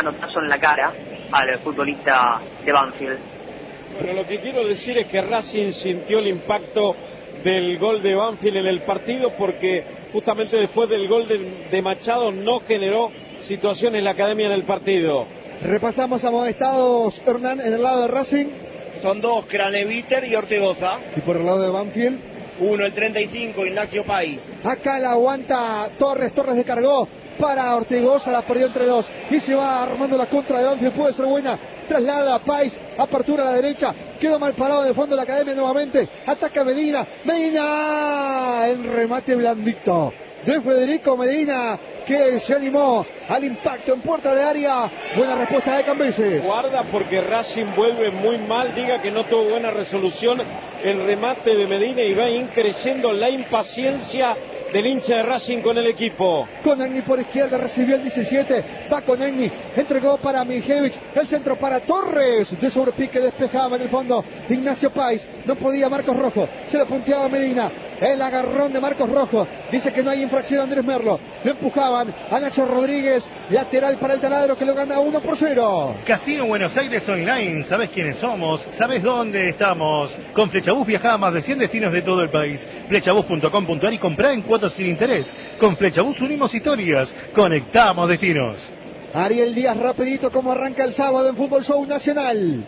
manotazo en la cara al futbolista de Banfield. Bueno, lo que quiero decir es que Racing sintió el impacto del gol de Banfield en el partido, porque justamente después del gol de Machado no generó situaciones en la academia en el partido. Repasamos amonestados, Hernán, en el lado de Racing. Son dos, Craneviter y Ortegoza. Y por el lado de Banfield, uno, el 35, Ignacio País. acá la aguanta Torres descargó para Ortegoza, la perdió entre dos y se va armando la contra de Banfield, puede ser buena, traslada a País, apertura a la derecha, quedó mal parado en el fondo de la academia nuevamente, ataca Medina, en remate blandito de Federico Medina, que se animó al impacto en puerta de área. Buena respuesta de Cambeses. Guarda, porque Racing vuelve muy mal, diga que no tuvo buena resolución el remate de Medina, y va increciendo la impaciencia del hincha de Racing con el equipo. Konechny por izquierda, recibió el 17, va Konechny, entregó para Mijevich, el centro para Torres, de sobrepique despejaba en el fondo Ignacio País, no podía Marcos Rojo, se lo punteaba Medina, el agarrón de Marcos Rojo, dice que no hay infracción Andrés Merlo, lo empujaban a Nacho Rodríguez, lateral para el Taladro, que lo gana 1-0. Casino Buenos Aires Online, ¿sabes quiénes somos? ¿Sabes dónde estamos? Con Flechabús viaja a más de 100 destinos de todo el país. Flechabús.com.ar y comprá en cuotas sin interés. Con Flechabús unimos historias, conectamos destinos. Ariel Díaz, rapidito, como arranca el sábado en Fútbol Show Nacional.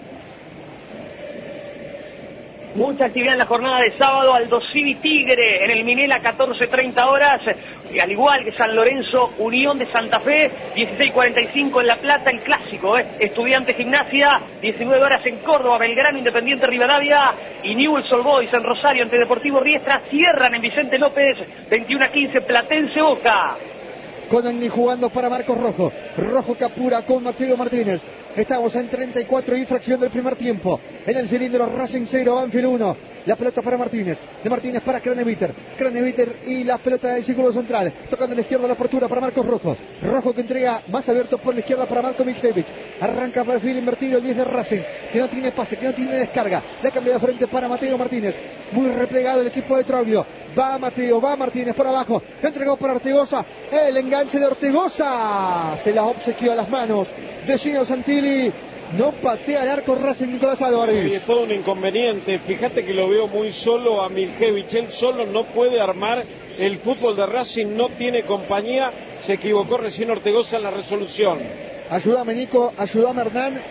Mucha actividad en la jornada de sábado. Aldo Civi Tigre en el Minela, 14:30 horas. Y al igual que San Lorenzo, Unión de Santa Fe, 16:45 en La Plata, el clásico, Estudiantes Gimnasia, 19 horas en Córdoba, Belgrano, Independiente Rivadavia y Newell's Old Boys en Rosario ante Deportivo Riestra. Cierran en Vicente López, 21:15 Platense Boca. Konechny jugando para Marcos Rojo. Rojo que apura con Mateo Martínez. Estamos en 34 y fracción del primer tiempo. En el cilindro, Racing 0, Banfield 1. La pelota para Martínez. De Martínez para Craneviter. Craneviter y la pelota del círculo central. Tocando en la izquierda la apertura para Marcos Rojo. Rojo que entrega más abierto por la izquierda para Marco Mijevich. Arranca perfil invertido el 10 de Racing. Que no tiene pase, que no tiene descarga. La cambia de frente para Mateo Martínez. Muy replegado el equipo de Troglio. Va Mateo, va Martínez por abajo. Entregó para Ortegoza. El enganche de Ortegoza. Se la obsequió a las manos de Gino Santilli. No patea al arco Racing, Nicolás Álvarez. Y es todo un inconveniente. Fíjate que lo veo muy solo a Mijevich. Él solo no puede armar el fútbol de Racing. No tiene compañía. Se equivocó recién Ortegoza en la resolución. Ayúdame, Nico. Ayúdame, Hernán.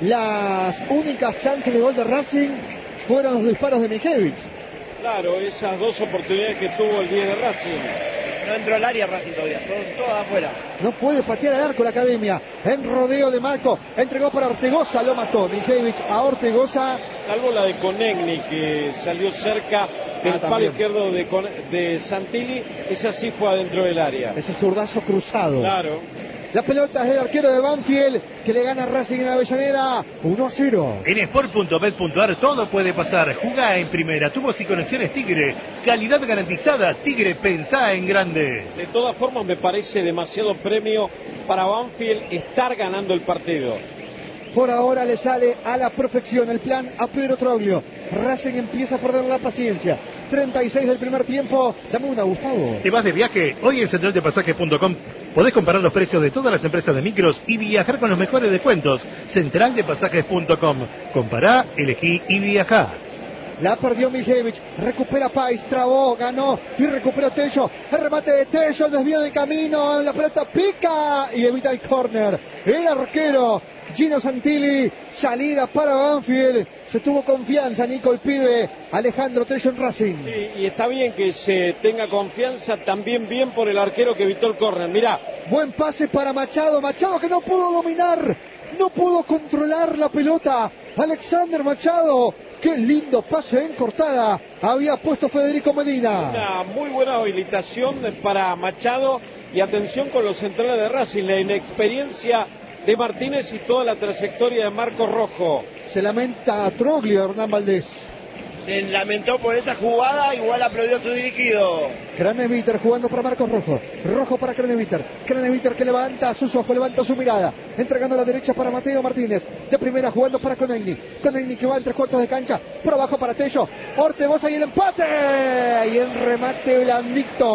Las únicas chances de gol de Racing fueron los disparos de Mijevich. Claro, esas dos oportunidades que tuvo el 10 de Racing. No entró al área Racing todavía, todas afuera. No puede patear al arco la academia. En rodeo de Marco. Entregó para Ortegoza, lo mató Mijevich a Ortegoza. Salvo la de Konechny, que salió cerca del palo izquierdo de Santilli. Esa sí fue adentro del área. Ese zurdazo cruzado. Claro. La pelota es del arquero de Banfield, que le gana a Racing en Avellaneda 1-0. En sport.bet.ar todo puede pasar. Jugá en primera. Tubos y conexiones Tigre. Calidad garantizada. Tigre, pensá en grande. De todas formas, me parece demasiado premio para Banfield estar ganando el partido. Por ahora le sale a la perfección el plan a Pedro Troglio. Racing empieza a perder la paciencia. 36 del primer tiempo. Dame una, Gustavo. ¿Te vas de viaje? Hoy en centraldepasajes.com podés comparar los precios de todas las empresas de micros y viajar con los mejores descuentos. Centraldepasajes.com. Compará, elegí y viajá. La perdió Mijevich, recupera País, trabó, ganó y recuperó Tello. El remate de Tello, el desvío de camino, la pelota pica y evita el córner. El arquero Gino Santilli, salida para Banfield. Se tuvo confianza, Nico, el pibe Alejandro Tello en Racing. Sí, y está bien que se tenga confianza, también bien por el arquero que evitó el córner. Mirá. Buen pase para Machado, Machado que no pudo dominar, no pudo controlar la pelota. Alexander Machado. Qué lindo pase en cortada había puesto Federico Medina. Una muy buena habilitación para Machado. Y atención con los centrales de Racing, la inexperiencia de Martínez y toda la trayectoria de Marcos Rojo. Se lamenta a Troglio, Hernán Valdés. Se lamentó por esa jugada, igual aplaudió su dirigido. Craneviter jugando para Marcos Rojo. Rojo para Craneviter. Craneviter que levanta sus ojos, levanta su mirada. Entregando a la derecha para Mateo Martínez. De primera jugando para Konechny. Konechny que va en 3/4 de cancha. Por abajo para Tello. Ortegoza y el empate. Y el remate blandito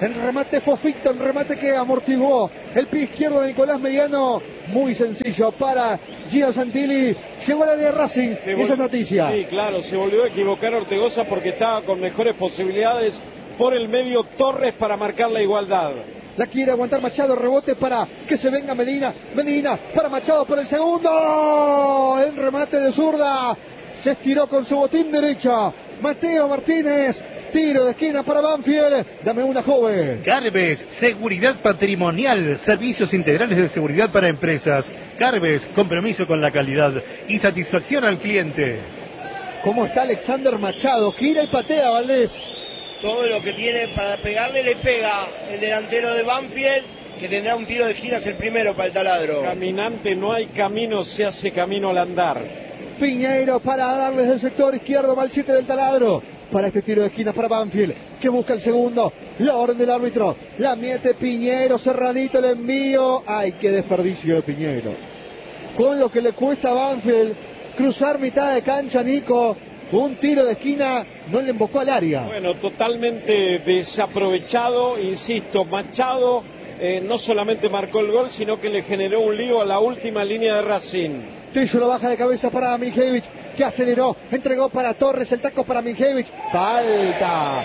En remate fofito, en remate que amortiguó el pie izquierdo de Nicolás Mediano. Muy sencillo para Gio Santilli. Llegó al área Racing. Esa es noticia. Sí, claro, se volvió a equivocar Ortegoza porque estaba con mejores posibilidades por el medio Torres para marcar la igualdad. La quiere aguantar Machado, rebote para que se venga Medina. Medina para Machado por el segundo. El remate de zurda. Se estiró con su botín derecha. Mateo Martínez. Tiro de esquina para Banfield. Dame una, joven. Carves, seguridad patrimonial, servicios integrales de seguridad para empresas. Carves, compromiso con la calidad y satisfacción al cliente. ¿Cómo está Alexander Machado? Gira y patea, Valdés. Todo lo que tiene para pegarle le pega el delantero de Banfield, que tendrá un tiro de esquina, es el primero para el taladro. Caminante no hay camino, se hace camino al andar. Piñeiro para darles del sector izquierdo, mal 7 del taladro. Para este tiro de esquina para Banfield, que busca el segundo. La orden del árbitro. La mete Piñeiro, cerradito el envío. ¡Ay, qué desperdicio de Piñeiro! Con lo que le cuesta a Banfield cruzar mitad de cancha, Nico. Un tiro de esquina no le embocó al área. Bueno, totalmente desaprovechado, insisto, Machado no solamente marcó el gol, sino que le generó un lío a la última línea de Racing. Tello lo baja de cabeza para Minjevich, que aceleró, entregó para Torres, el taco para Minjevich. Falta,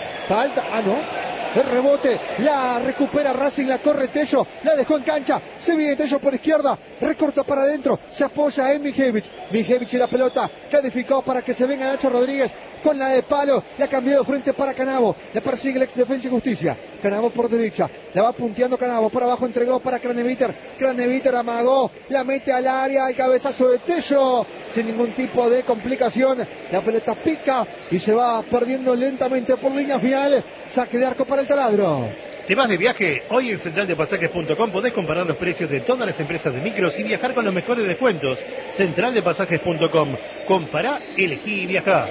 no. El rebote, la recupera Racing, la corre Tello, la dejó en cancha, se viene Tello por izquierda, recorta para adentro, se apoya en Minjevich. Minjevich y la pelota, clarificó para que se venga Nacho Rodríguez con la de palo, la cambió de frente para Canavo, la persigue el ex Defensa y Justicia. Canavo por derecha, la va punteando Canavo, por abajo entregó para Craneviter amagó, la mete al área, el cabezazo de Tello, sin ningún tipo de complicación, la pelota pica y se va perdiendo lentamente por línea final. Saque de arco para el taladro. ¿Te vas de viaje? Hoy en centraldepasajes.com podés comparar los precios de todas las empresas de micros y viajar con los mejores descuentos. Centraldepasajes.com. Compará, elegí y viajá.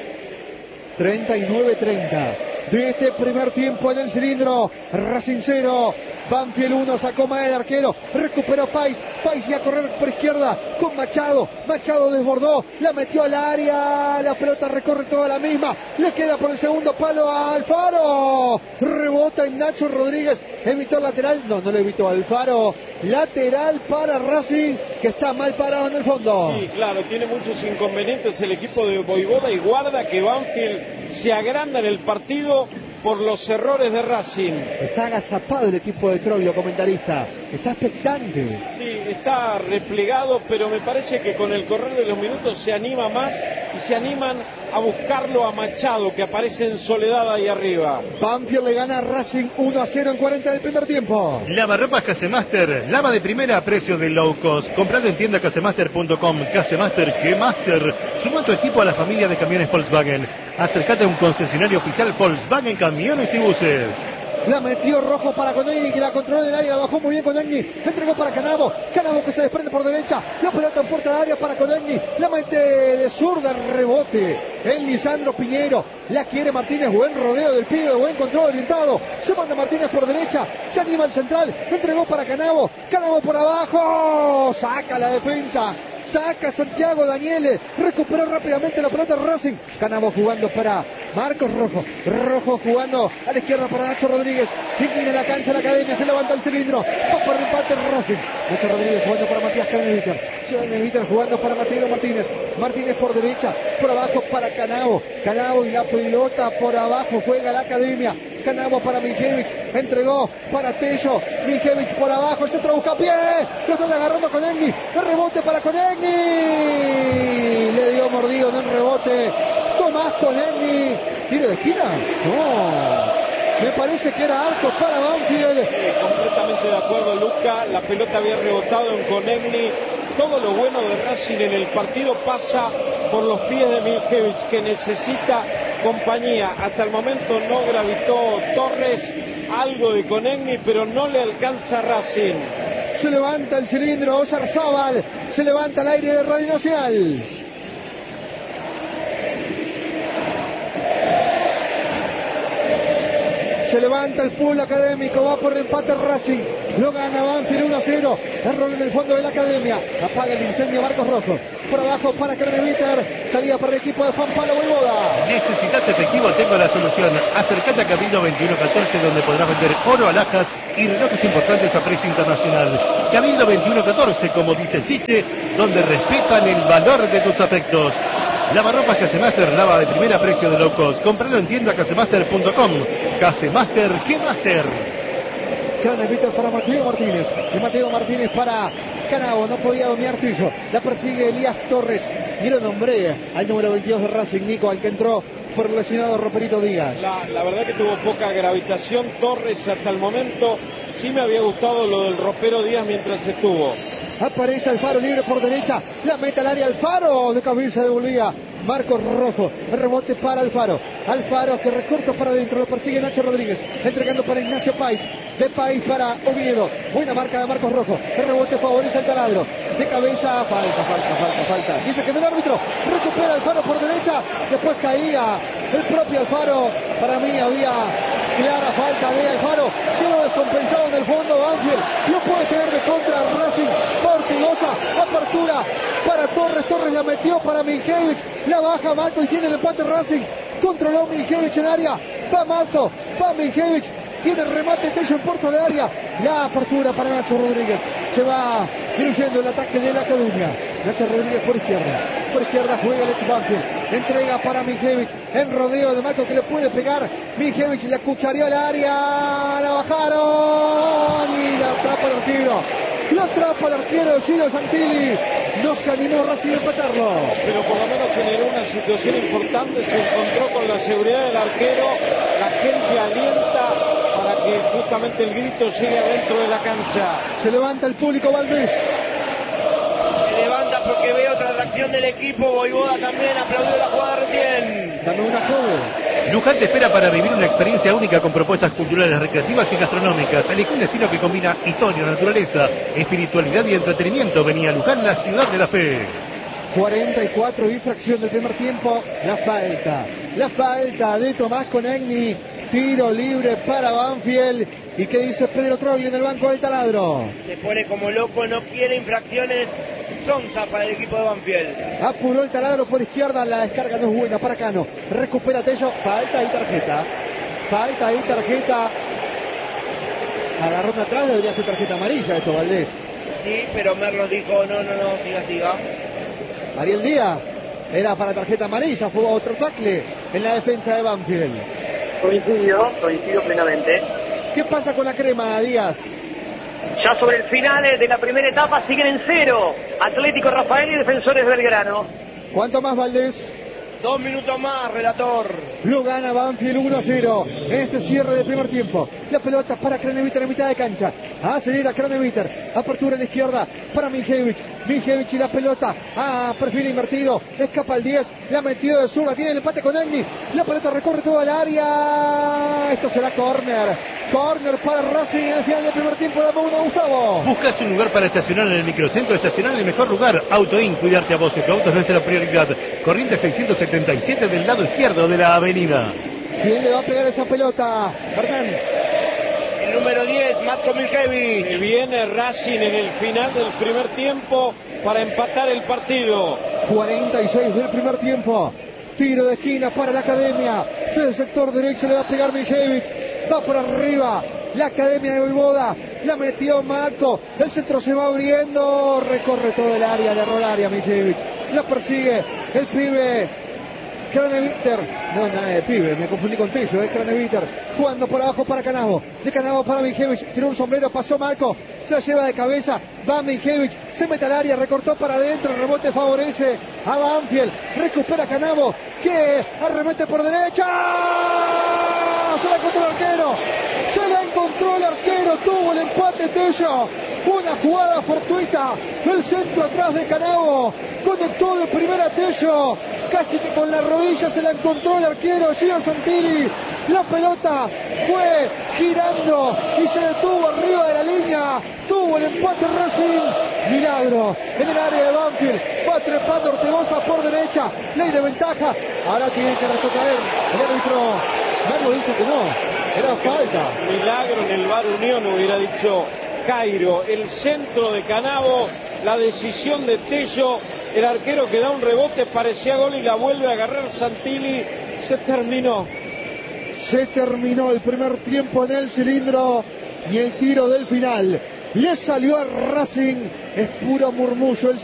39-30 de este primer tiempo en el cilindro. Racing 0, Banfield 1, sacó mal el arquero, recuperó Pais y a correr por izquierda con Machado desbordó, la metió al área, la pelota recorre toda la misma, le queda por el segundo palo a Alfaro, rebota en Nacho Rodríguez, evitó el lateral, no le evitó Alfaro, lateral para Racing, que está mal parado en el fondo. Sí, claro, tiene muchos inconvenientes el equipo de Voivoda y guarda que Banfield se agranda en el partido por los errores de Racing. Está agazapado el equipo de Troglio, comentarista. Está expectante. Sí, está replegado, pero me parece que con el correr de los minutos se anima más y se animan a buscarlo a Machado, que aparece en soledad ahí arriba. Banfield le gana a Racing 1-0 en 40 del primer tiempo. Lavarropas Casemaster, lava de primera a precio de low cost. Compralo en tienda casemaster.com. Casemaster, ¿qué master? Suma tu equipo a la familia de camiones Volkswagen. Acércate a un concesionario oficial Volkswagen Camiones y Buses. La metió Rojo para Conegni, que la controló en el área, la bajó muy bien Conegni, la entregó para Canavo que se desprende por derecha, la pelota en puerta de área para Conegni, la mete de zurda, rebote en Lisandro Piñeiro, la quiere Martínez, buen rodeo del pibe, buen control orientado, se manda Martínez por derecha, se anima el central, entregó para Canavo por abajo, saca la defensa, saca Santiago Daniele, recuperó rápidamente la pelota Racing, Canavo jugando para Marcos Rojo jugando a la izquierda para Nacho Rodríguez, inclina la cancha la academia, se levanta el cilindro, va por el empate Racing, Nacho Rodríguez jugando para Matías Craneviter jugando para Mateo Martínez por derecha, por abajo para Canavo y la pelota por abajo juega la academia, Canavo para Minjevich, entregó para Tello, Minjevich por abajo, el centro busca pie, lo están agarrando Conegni, el rebote para Conegni, le dio mordido en el rebote Tomás Conegni, tiro de esquina, no, me parece que era arco para Banfield. Completamente de acuerdo, Luca, la pelota había rebotado en Conegni. Todo lo bueno de Racing en el partido pasa por los pies de Minjevich, que necesita compañía. Hasta el momento no gravitó Torres, algo de Conegni, pero no le alcanza a Racing. Se levanta el cilindro, Oyarzábal, se levanta al aire de Radio Nacional. Se levanta el fútbol académico, va por el empate Racing, lo gana Banfield 1-0. Error en el fondo de la academia, apaga el incendio Marcos Rojo. Por abajo para Craneviter, salida para el equipo de Juan Pablo Voivoda. ¿Necesitas efectivo? Tengo la solución. Acércate a Cabildo 2114, donde podrás vender oro, alhajas y relojes importantes a precio internacional. Cabildo 2114, como dice el Chiche, donde respetan el valor de tus afectos. Lavarropas Casemaster, lava de primera, precio de low cost. Compralo en tienda casemaster.com. Casemaster, ¿qué master? Craneviter para Mateo Martínez. Y Mateo Martínez para Canavo. No podía dominar Tillo. La persigue Elías Torres. Y lo nombré al número 22 de Racing, Nico, al que entró por el lesionado Roperito Díaz. La verdad que tuvo poca gravitación Torres hasta el momento. Sí me había gustado lo del Ropero Díaz mientras estuvo. Aparece Alfaro libre por derecha. La mete al área Alfaro. De cabeza devolvía Marcos Rojo. El rebote para Alfaro. Alfaro que recorta para adentro. Lo persigue Nacho Rodríguez. Entregando para Ignacio Páez. De Páez para Oviedo. Buena marca de Marcos Rojo. El rebote favorece al Taladro. De cabeza. Falta. Dice que del árbitro. Recupera Alfaro por derecha. Después caía el propio Alfaro. Para mí había clara falta de Alfaro. Quedó descompensado en el fondo Banfield. Lo puede tener de contra Racing. Ortigosa. Apertura para Torres. Torres la metió para Miljevich. La baja Malco y tiene el empate Racing. Controló Miljevich en área. Va Malco. Va Miljevich. Tiene el remate Tello en puerta de área. La apertura para Nacho Rodríguez. Se va diluyendo el ataque de la academia. Nacho Rodríguez por izquierda. Por izquierda juega el ex Banfield. Entrega para Miljevich. En rodeo de Malco que le puede pegar. Miljevich la cuchareó al área. La bajaron. Y la atrapa el arquero. Lo atrapa el arquero Gino Santilli. No se animó Racing a empatarlo. Pero por lo menos generó una situación importante. Se encontró con la seguridad del arquero. La gente alienta para que justamente el grito llegue adentro de la cancha. Se levanta el público Valdés. Se levanta porque ve otra reacción del equipo. Voivoda también aplaudió la jugada recién. Dame una joven. Luján te espera para vivir una experiencia única con propuestas culturales, recreativas y gastronómicas. Elige un destino que combina historia, naturaleza, espiritualidad y entretenimiento. Venía a Luján, la ciudad de la fe. 44 y fracción del primer tiempo. La falta de Tomás Conegni. Tiro libre para Banfield. ¿Y qué dice Pedro Troglio en el banco del Taladro? Se pone como loco, no quiere infracciones. Sonza para el equipo de Banfield. Apuró el Taladro por izquierda. La descarga no es buena para Cano. Recupera Tello. Falta y tarjeta. Agarrón atrás, debería ser tarjeta amarilla esto, Valdés. Sí, pero Merlo dijo no, siga. Ariel Díaz. Era para tarjeta amarilla. Fue otro tackle en la defensa de Banfield. Coincido plenamente. ¿Qué pasa con la crema, Díaz? Ya sobre el final de la primera etapa siguen en 0. Atlético Rafael y Defensores Belgrano. ¿Cuánto más, Valdés? 2 minutos más, relator. Lo gana Banfield 1-0 en este cierre del primer tiempo. La pelota para Craneviter en mitad de cancha. Acelera Craneviter. Apertura a la izquierda para Miljevich. Miljevich y la pelota a perfil invertido. Escapa el 10. La metió de zurda. Tiene el empate con Egni. La pelota recorre toda el área. Esto será córner. Córner para Racing en el final del primer tiempo. Dame uno, Gustavo. ¿Buscas un lugar para estacionar en el microcentro? Estacionar en el mejor lugar. Autoin, cuidarte a vos. Tu auto es nuestra prioridad. Corriente 677 del lado izquierdo de la avenida. ¿Quién le va a pegar esa pelota? Hernán. El número 10, Matko Miljevich. Viene Racing en el final del primer tiempo para empatar el partido. 46 del primer tiempo. Tiro de esquina para la academia. Del sector derecho le va a pegar Miljevich. Va por arriba. La academia de Voivoda. La metió Marco. El centro se va abriendo. Recorre todo el área. Le erró el área Miljevich. La persigue el pibe. Craneviter. No, nada de pibe. Me confundí con Tello. Es Craneviter. Jugando por abajo para Canavo. De Canavo para Miljevich. Tiró un sombrero. Pasó Marco. Se la lleva de cabeza. Va Miljevich. Se mete al área. Recortó para adentro. El rebote favorece a Banfield. Recupera Canavo. Que arremete por derecha. Se la encontró el arquero. Tuvo el empate Tello. Una jugada fortuita. El centro atrás de Canavo. Conectó de primera Tello. Casi que con la rodilla se la encontró el arquero Gino Santilli. La pelota fue girando y se detuvo arriba de la línea. Tuvo el empate Racing. Milagro en el área de Banfield. Va trepando Ortigosa por derecha. Ley de ventaja. Ahora tiene que retocar el árbitro. Marco dice que no. Era falta. Milagro en el VAR Unión, hubiera dicho Cairo. El centro de Canavo, la decisión de Tello, el arquero que da un rebote, parecía gol y la vuelve a agarrar Santilli. Se terminó. Se terminó el primer tiempo en el cilindro y el tiro del final le salió a Racing. Es puro murmullo el